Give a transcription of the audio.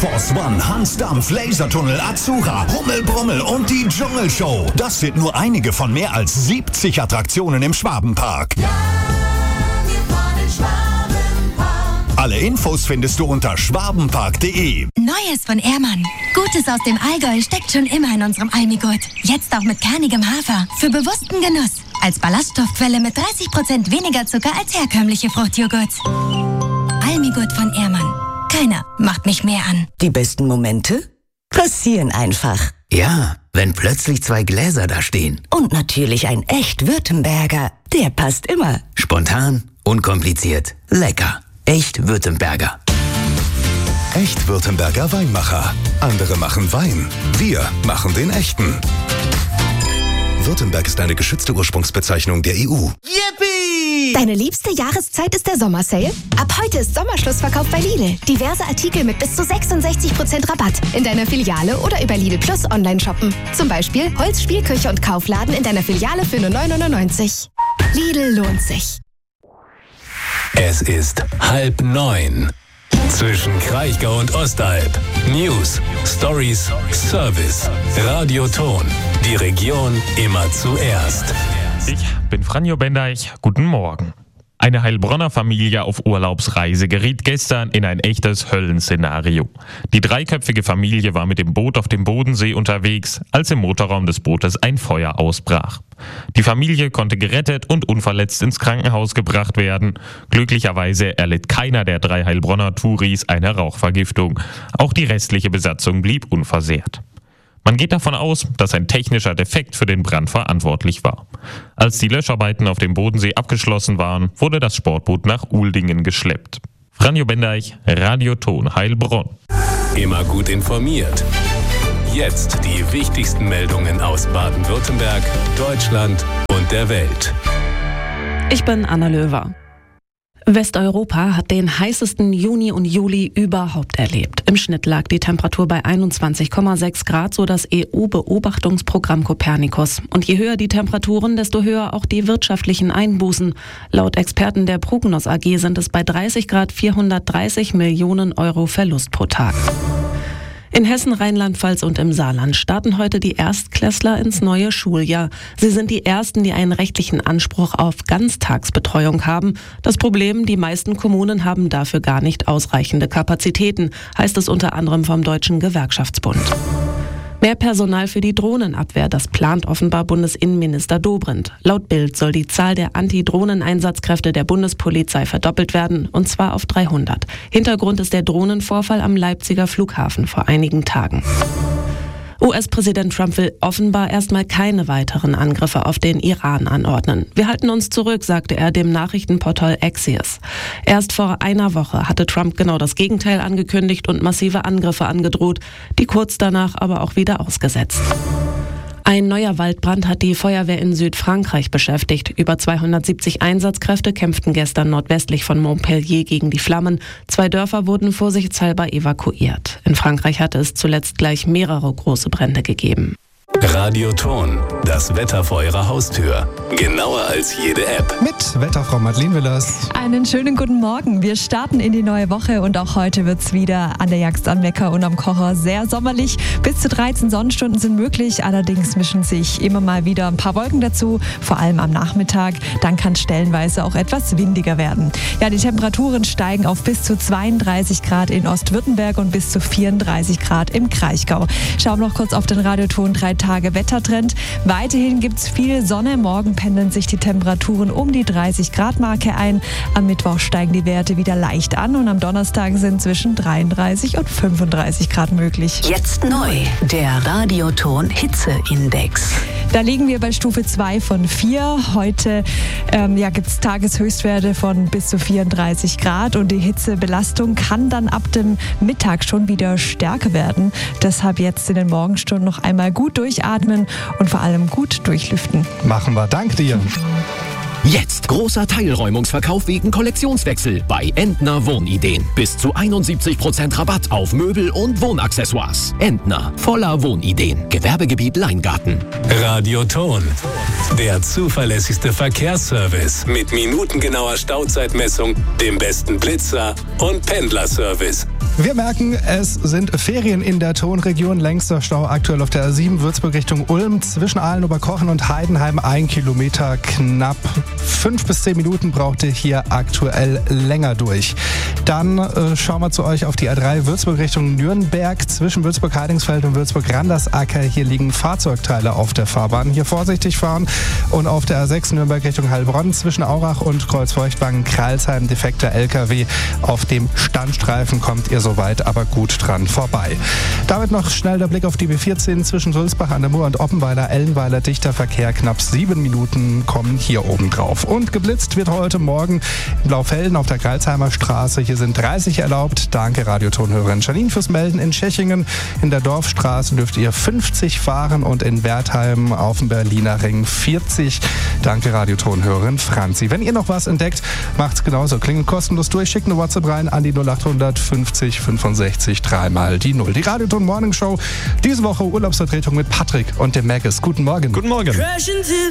Force One, Hans Dampf, Lasertunnel, Azura, Rummel Brummel und die Dschungelshow. Das sind nur einige von mehr als 70 Attraktionen im Schwabenpark. Ja, wir fahren in Schwabenpark. Alle Infos findest du unter schwabenpark.de. Neues von Ehrmann. Gutes aus dem Allgäu steckt schon immer in unserem Almigurt. Jetzt auch mit kernigem Hafer. Für bewussten Genuss. Als Ballaststoffquelle mit 30% weniger Zucker als herkömmliche Fruchtjoghurt. Almigurt von Ehrmann. Keiner macht mich mehr an. Die besten Momente passieren einfach. Ja, wenn plötzlich 2 Gläser da stehen. Und natürlich ein echt Württemberger. Der passt immer. Spontan, unkompliziert, lecker. Echt Württemberger. Echt Württemberger Weinmacher. Andere machen Wein. Wir machen den echten. Württemberg ist eine geschützte Ursprungsbezeichnung der EU. Yippie! Deine liebste Jahreszeit ist der Sommersale? Ab heute ist Sommerschlussverkauf bei Lidl. Diverse Artikel mit bis zu 66% Rabatt. In deiner Filiale oder über Lidl Plus online shoppen. Zum Beispiel Holz, Spielküche und Kaufladen in deiner Filiale für nur 9,99 €. Lidl lohnt sich. Es ist 8:30. Zwischen Kraichgau und Ostalb. News, Stories, Service. Radioton. Die Region immer zuerst. Ich bin Franjo Bendeich. Guten Morgen. Eine Heilbronner Familie auf Urlaubsreise geriet gestern in ein echtes Höllenszenario. Die dreiköpfige Familie war mit dem Boot auf dem Bodensee unterwegs, als im Motorraum des Bootes ein Feuer ausbrach. Die Familie konnte gerettet und unverletzt ins Krankenhaus gebracht werden. Glücklicherweise erlitt keiner der 3 Heilbronner Touris eine Rauchvergiftung. Auch die restliche Besatzung blieb unversehrt. Man geht davon aus, dass ein technischer Defekt für den Brand verantwortlich war. Als die Löscharbeiten auf dem Bodensee abgeschlossen waren, wurde das Sportboot nach Uldingen geschleppt. Franjo Bendeich, Radioton Heilbronn. Immer gut informiert. Jetzt die wichtigsten Meldungen aus Baden-Württemberg, Deutschland und der Welt. Ich bin Anna Löwer. Westeuropa hat den heißesten Juni und Juli überhaupt erlebt. Im Schnitt lag die Temperatur bei 21,6 Grad, so das EU-Beobachtungsprogramm Copernicus. Und je höher die Temperaturen, desto höher auch die wirtschaftlichen Einbußen. Laut Experten der Prognos AG sind es bei 30 Grad 430 Millionen € Verlust pro Tag. In Hessen, Rheinland-Pfalz und im Saarland starten heute die Erstklässler ins neue Schuljahr. Sie sind die Ersten, die einen rechtlichen Anspruch auf Ganztagsbetreuung haben. Das Problem, die meisten Kommunen haben dafür gar nicht ausreichende Kapazitäten, heißt es unter anderem vom Deutschen Gewerkschaftsbund. Mehr Personal für die Drohnenabwehr, das plant offenbar Bundesinnenminister Dobrindt. Laut Bild soll die Zahl der Anti-Drohnen-Einsatzkräfte der Bundespolizei verdoppelt werden, und zwar auf 300. Hintergrund ist der Drohnenvorfall am Leipziger Flughafen vor einigen Tagen. US-Präsident Trump will offenbar erstmal keine weiteren Angriffe auf den Iran anordnen. Wir halten uns zurück, sagte er dem Nachrichtenportal Axios. Erst vor einer Woche hatte Trump genau das Gegenteil angekündigt und massive Angriffe angedroht, die kurz danach aber auch wieder ausgesetzt. Ein neuer Waldbrand hat die Feuerwehr in Südfrankreich beschäftigt. Über 270 Einsatzkräfte kämpften gestern nordwestlich von Montpellier gegen die Flammen. 2 Dörfer wurden vorsichtshalber evakuiert. In Frankreich hatte es zuletzt gleich mehrere große Brände gegeben. Radioton, das Wetter vor Ihrer Haustür. Genauer als jede App. Mit Wetterfrau Madeleine Willers. Einen schönen guten Morgen. Wir starten in die neue Woche und auch heute wird es wieder an der Jagd am Neckar und am Kocher sehr sommerlich. Bis zu 13 Sonnenstunden sind möglich, allerdings mischen sich immer mal wieder ein paar Wolken dazu, vor allem am Nachmittag. Dann kann es stellenweise auch etwas windiger werden. Ja, die Temperaturen steigen auf bis zu 32 Grad in Ostwürttemberg und bis zu 34 Grad im Kraichgau. Schauen wir noch kurz auf den Radioton 3 Tage Wettertrend. Weiterhin gibt es viel Sonne. Morgen pendeln sich die Temperaturen um die 30 Grad Marke ein. Am Mittwoch steigen die Werte wieder leicht an und am Donnerstag sind zwischen 33 und 35 Grad möglich. Jetzt neu, der Radioton Hitzeindex. Da liegen wir bei Stufe 2 von 4. Heute gibt es Tageshöchstwerte von bis zu 34 Grad und die Hitzebelastung kann dann ab dem Mittag schon wieder stärker werden. Deshalb jetzt in den Morgenstunden noch einmal gut durchatmen und vor allem gut durchlüften. Machen wir. Dank dir. Jetzt großer Teilräumungsverkauf wegen Kollektionswechsel bei Entner Wohnideen. Bis zu 71% Rabatt auf Möbel und Wohnaccessoires. Entner, voller Wohnideen. Gewerbegebiet Leingarten. Radioton. Der zuverlässigste Verkehrsservice mit minutengenauer Stauzeitmessung, dem besten Blitzer und Pendlerservice. Wir merken, es sind Ferien in der Tonregion. Längster Stau aktuell auf der A7 Würzburg Richtung Ulm. Zwischen Aalen, Oberkochen und Heidenheim 1 Kilometer. Knapp 5 bis 10 Minuten braucht ihr hier aktuell länger durch. Dann schauen wir zu euch auf die A3 Würzburg Richtung Nürnberg. Zwischen Würzburg-Heidingsfeld und Würzburg-Randersacker. Hier liegen Fahrzeugteile auf der Fahrbahn. Hier vorsichtig fahren. Und auf der A6 Nürnberg Richtung Heilbronn. Zwischen Aurach und Kreuzfeuchtwangen-Kralsheim defekter LKW. Auf dem Standstreifen kommt ihr soweit aber gut dran vorbei. Damit noch schnell der Blick auf die B14 zwischen Sulzbach an der Mur und Oppenweiler, Ellenweiler, dichter Verkehr, knapp 7 Minuten kommen hier oben drauf. Und geblitzt wird heute Morgen in Blaufelden auf der Kralsheimer Straße. Hier sind 30 erlaubt. Danke Radiotonhörerin Janine fürs Melden. In Tschechingen in der Dorfstraße dürft ihr 50 fahren und in Wertheim auf dem Berliner Ring 40. Danke Radiotonhörerin Franzi. Wenn ihr noch was entdeckt, macht's genauso. Klingelt kostenlos durch, schickt eine WhatsApp rein an die 0800 50 65 3 die 0. Die Radioton Morning Show. Diese Woche Urlaubsvertretung mit Patrick und dem Maggis. Guten Morgen. Guten Morgen.